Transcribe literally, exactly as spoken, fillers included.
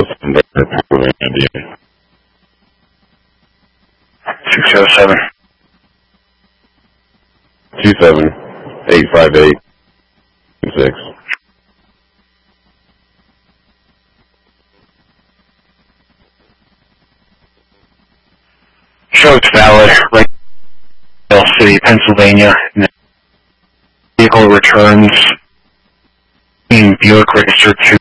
six oh seven. two seven eight five eight six. Show it's valid. Right. City, Pennsylvania. And the vehicle returns in Buick registered to